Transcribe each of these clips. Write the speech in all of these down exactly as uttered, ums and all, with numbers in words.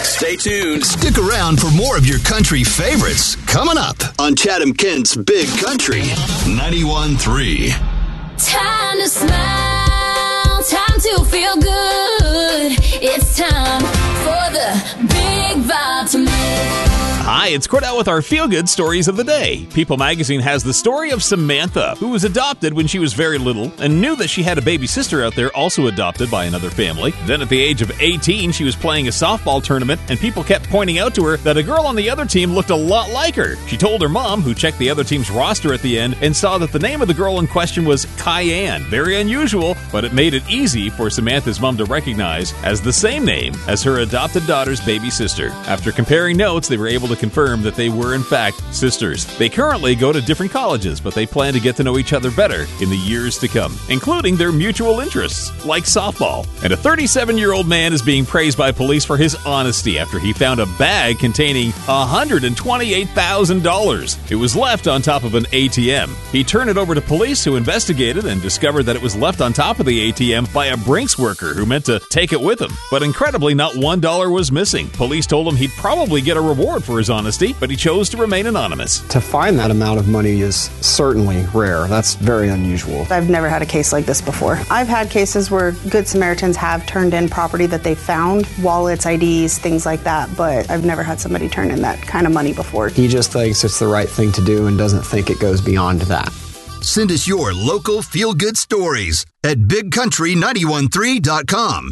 Stay tuned. Stick around for more of your country favorites coming up on Chatham-Kent's Big Country ninety-one point three. Time to smile, time to feel good. It's time for the Big Vibe to make. Hi, it's Cordell with our feel-good stories of the day. People magazine has the story of Samantha, who was adopted when she was very little and knew that she had a baby sister out there also adopted by another family. Then at the age of eighteen, she was playing a softball tournament and people kept pointing out to her that a girl on the other team looked a lot like her. She told her mom, who checked the other team's roster at the end, and saw that the name of the girl in question was Cayenne. Very unusual, but it made it easy for Samantha's mom to recognize as the same name as her adopted daughter's baby sister. After comparing notes, they were able to confirm that they were in fact sisters. They currently go to different colleges, but they plan to get to know each other better in the years to come, including their mutual interests, like softball. And a thirty-seven-year-old man is being praised by police for his honesty after he found a bag containing one hundred twenty-eight thousand dollars. It was left on top of an A T M. He turned it over to police, who investigated and discovered that it was left on top of the A T M by a Brinks worker who meant to take it with him. But incredibly, not one dollar was missing. Police told him he'd probably get a reward for his honesty, but he chose to remain anonymous. To find that amount of money is certainly rare. That's very unusual. I've never had a case like this before. I've had cases where Good Samaritans have turned in property that they found, wallets, I Ds, things like that, but I've never had somebody turn in that kind of money before. He just thinks it's the right thing to do and doesn't think it goes beyond that. Send us your local feel-good stories at big country nine one three dot com.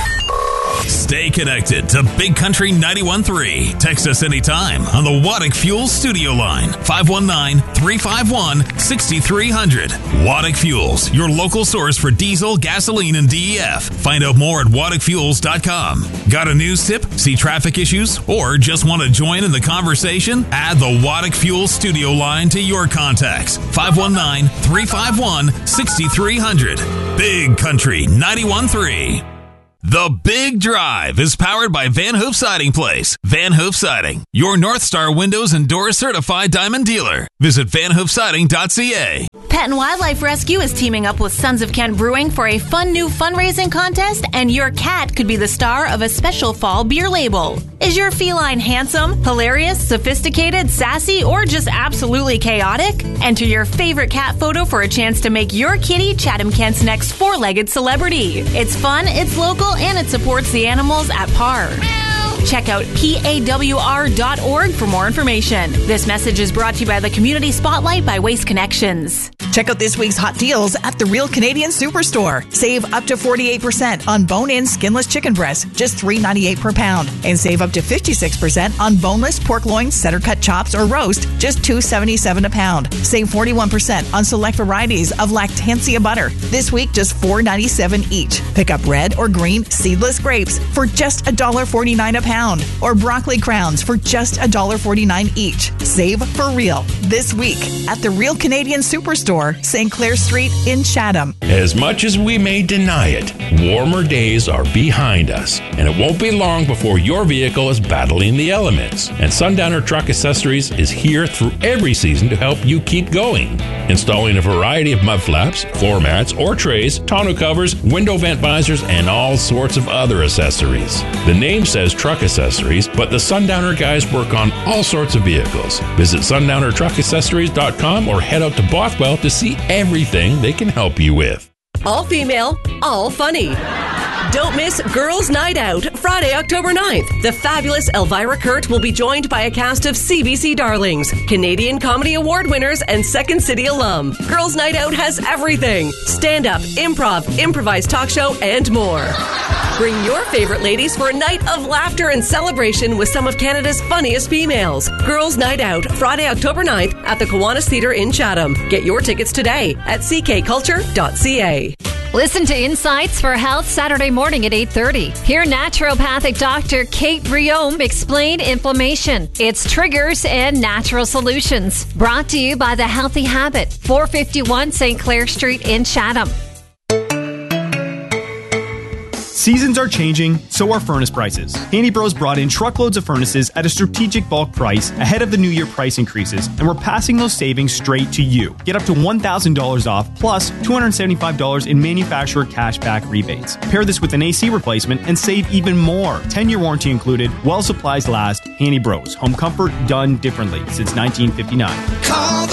Stay connected to Big Country ninety-one point three. Text us anytime on the Waddick Fuels studio line, five one nine, three five one, six three zero zero. Waddick Fuels, your local source for diesel, gasoline, and D E F. Find out more at waddick fuels dot com. Got a news tip, see traffic issues, or just want to join in the conversation? Add the Waddick Fuels studio line to your contacts, five one nine, three five one, six three zero zero. Big Country ninety-one point three. The Big Drive is powered by Van Hoof Siding Place. Van Hoof Siding, your North Star Windows and Doors certified diamond dealer. Visit van hoof siding dot c a. Pet and Wildlife Rescue is teaming up with Sons of Kent Brewing for a fun new fundraising contest, and your cat could be the star of a special fall beer label. Is your feline handsome, hilarious, sophisticated, sassy, or just absolutely chaotic? Enter your favorite cat photo for a chance to make your kitty Chatham-Kent's next four-legged celebrity. It's fun, it's local, and it supports the animals at par. Check out P A W R dot org for more information. This message is brought to you by the Community Spotlight by Waste Connections. Check out this week's hot deals at the Real Canadian Superstore. Save up to forty-eight percent on bone-in skinless chicken breasts, just three dollars and ninety-eight cents per pound. And save up to fifty-six percent on boneless pork loin, center-cut chops, or roast, just two dollars and seventy-seven cents a pound. Save forty-one percent on select varieties of Lactantia butter. This week, just four dollars and ninety-seven cents each. Pick up red or green seedless grapes for just one dollar and forty-nine cents a pound. Or broccoli crowns for just one dollar and forty-nine cents each. Save for real this week at the Real Canadian Superstore, Saint Clair Street in Chatham. As much as we may deny it, warmer days are behind us, and it won't be long before your vehicle is battling the elements. And Sundowner Truck Accessories is here through every season to help you keep going. Installing a variety of mud flaps, floor mats, or trays, tonneau covers, window vent visors, and all sorts of other accessories. The name says truck accessories, but the Sundowner guys work on all sorts of vehicles. Visit sundowner truck accessories dot com or head out to Bothwell to see everything they can help you with. All female, all funny. Don't miss Girls' Night Out, Friday, October ninth. The fabulous Elvira Kurt will be joined by a cast of C B C darlings, Canadian Comedy Award winners, and Second City alum. Girls' Night Out has everything: stand-up, improv, improvised talk show, and more. Bring your favorite ladies for a night of laughter and celebration with some of Canada's funniest females. Girls' Night Out, Friday, October ninth at the Kiwanis Theatre in Chatham. Get your tickets today at c k culture dot c a. Listen to Insights for Health Saturday morning at eight thirty. Hear naturopathic doctor Kate Briome explain inflammation, its triggers, and natural solutions. Brought to you by The Healthy Habit, four fifty-one Saint Clair Street in Chatham. Seasons are changing, so are furnace prices. Handy Bros brought in truckloads of furnaces at a strategic bulk price ahead of the new year price increases, and we're passing those savings straight to you. Get up to one thousand dollars off plus two hundred seventy-five dollars in manufacturer cashback rebates. Pair this with an A C replacement and save even more. ten-year warranty included, while supplies last. Handy Bros. Home comfort done differently since nineteen fifty-nine. Call